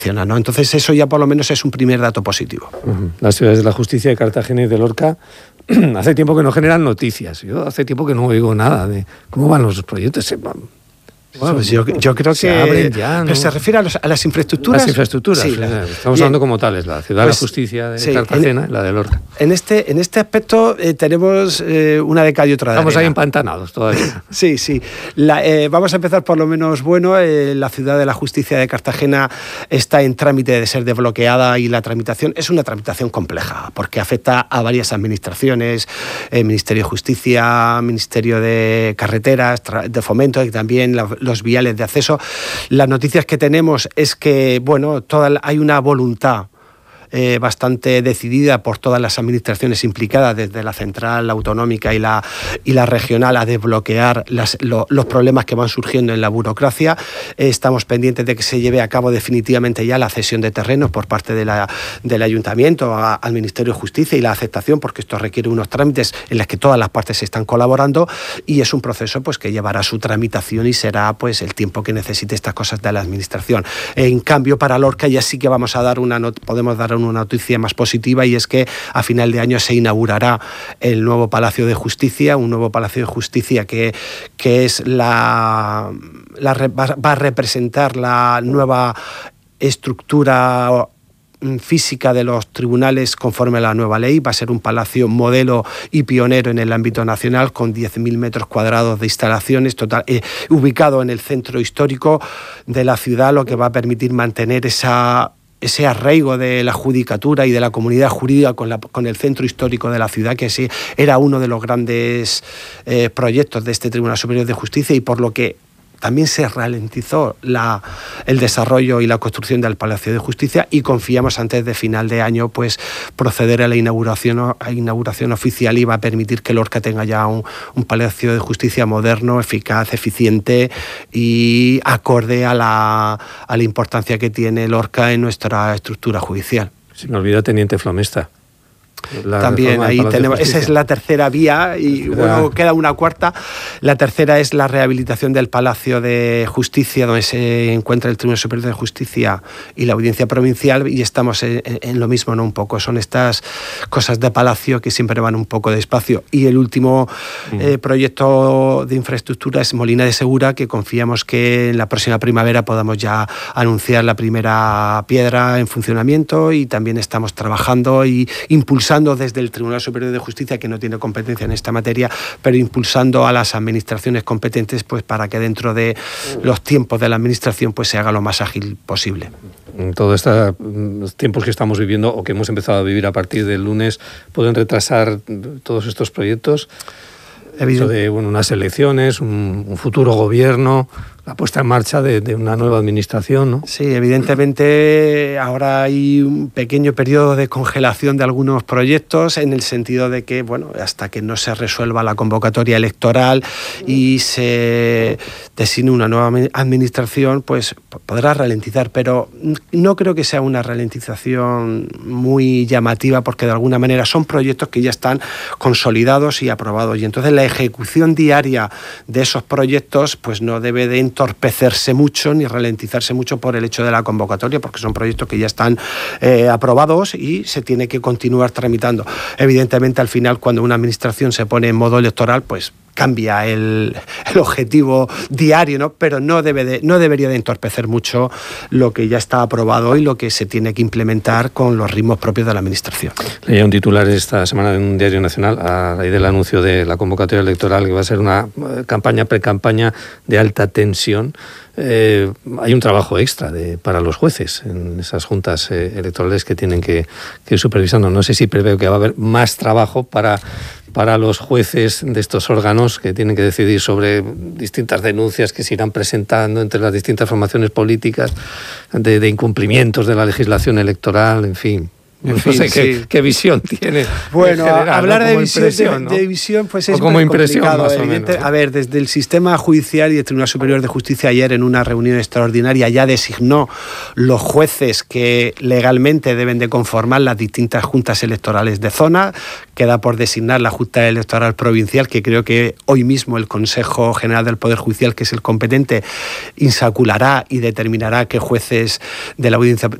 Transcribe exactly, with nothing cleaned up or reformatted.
¿no? Entonces eso ya por lo menos es un primer dato positivo. Uh-huh. Las ciudades de la justicia de Cartagena y de Lorca hace tiempo que no generan noticias. Yo hace tiempo que no oigo nada de cómo van los proyectos. Bueno, pues yo, yo creo se que abren ya, ¿no? ¿Se refiere a, los, a las infraestructuras? Las infraestructuras, sí, sí, la, estamos bien, hablando como tales, la ciudad pues, de la justicia de sí, Cartagena y la de Lorca. En este, en este aspecto eh, tenemos eh, una de cal y otra de Estamos arena. ahí empantanados todavía. Sí, sí. La, eh, vamos a empezar por lo menos bueno. Eh, la ciudad de la justicia de Cartagena está en trámite de ser desbloqueada y la tramitación es una tramitación compleja porque afecta a varias administraciones, eh, Ministerio de Justicia, Ministerio de Carreteras, de Fomento y también la, los viales de acceso. Las noticias que tenemos es que, bueno, toda, hay una voluntad Eh, bastante decidida por todas las administraciones implicadas, desde la central, la autonómica y la, y la regional, a desbloquear las, lo, los problemas que van surgiendo en la burocracia. Eh, estamos pendientes de que se lleve a cabo definitivamente ya la cesión de terrenos por parte de la, del Ayuntamiento a, al Ministerio de Justicia y la aceptación, porque esto requiere unos trámites en los que todas las partes están colaborando y es un proceso pues, que llevará su tramitación y será pues, el tiempo que necesite estas cosas de la Administración. En cambio, para Lorca ya sí que vamos a dar una not- podemos dar una noticia más positiva y es que a final de año se inaugurará el nuevo Palacio de Justicia, un nuevo Palacio de Justicia que, que es la, la va, va a representar la nueva estructura física de los tribunales conforme a la nueva ley. Va a ser un palacio modelo y pionero en el ámbito nacional con diez mil metros cuadrados de instalaciones, total, eh, ubicado en el centro histórico de la ciudad, lo que va a permitir mantener esa ese arraigo de la judicatura y de la comunidad jurídica con, la, con el centro histórico de la ciudad, que sí era uno de los grandes eh, proyectos de este Tribunal Superior de Justicia y por lo que también se ralentizó la, el desarrollo y la construcción del Palacio de Justicia y confiamos antes de final de año pues proceder a la inauguración, a inauguración oficial y va a permitir que Lorca tenga ya un, un Palacio de Justicia moderno, eficaz, eficiente y acorde a la, a la importancia que tiene Lorca en nuestra estructura judicial. Se me olvida Teniente Flomesta. La También ahí tenemos, esa es la tercera vía y bueno, queda una cuarta. La tercera es la rehabilitación del Palacio de Justicia, donde se encuentra el Tribunal Superior de Justicia y la Audiencia Provincial y estamos en, en lo mismo, ¿no? Un poco, son estas cosas de palacio que siempre van un poco despacio. Y el último mm. eh, proyecto de infraestructura es Molina de Segura, que confiamos que en la próxima primavera podamos ya anunciar la primera piedra en funcionamiento y también estamos trabajando y impulsando desde el Tribunal Superior de Justicia, que no tiene competencia en esta materia, pero impulsando a las administraciones competentes pues para que dentro de los tiempos de la administración pues se haga lo más ágil posible. Todos estos tiempos que estamos viviendo o que hemos empezado a vivir a partir del lunes pueden retrasar todos estos proyectos. Eso de bueno, unas elecciones, un, un futuro gobierno, la puesta en marcha de, de una nueva administración, ¿no? Sí, evidentemente ahora hay un pequeño periodo de congelación de algunos proyectos en el sentido de que, bueno, hasta que no se resuelva la convocatoria electoral y se designe una nueva administración, pues podrá ralentizar, pero no creo que sea una ralentización muy llamativa porque de alguna manera son proyectos que ya están consolidados y aprobados y entonces la ejecución diaria de esos proyectos pues no debe de entorpecerse mucho ni ralentizarse mucho por el hecho de la convocatoria, porque son proyectos que ya están eh, aprobados y se tiene que continuar tramitando. Evidentemente, al final, cuando una administración se pone en modo electoral, pues cambia el, el objetivo diario, ¿no? Pero no, debe de, no debería de entorpecer mucho lo que ya está aprobado y lo que se tiene que implementar con los ritmos propios de la administración. Leía un titular esta semana en un diario nacional a raíz del anuncio de la convocatoria electoral que va a ser una campaña, pre-campaña de alta tensión. Eh, hay un trabajo extra de, para los jueces en esas juntas eh, electorales que tienen que, que ir supervisando. No sé si preveo que va a haber más trabajo para, para los jueces de estos órganos que tienen que decidir sobre distintas denuncias que se irán presentando entre las distintas formaciones políticas de, de incumplimientos de la legislación electoral, en fin. En no fin, sé sí. qué, qué visión tiene. Bueno, general, hablar ¿no? de, Como visión, ¿no? de, de visión pues es o como muy impresión, complicado. más o Evidente. menos, ¿no? A ver, desde el sistema judicial y el Tribunal Superior de Justicia ayer en una reunión extraordinaria ya designó los jueces que legalmente deben de conformar las distintas juntas electorales de zona. Queda por designar la Junta Electoral Provincial, que creo que hoy mismo el Consejo General del Poder Judicial, que es el competente, insaculará y determinará qué jueces de la audiencia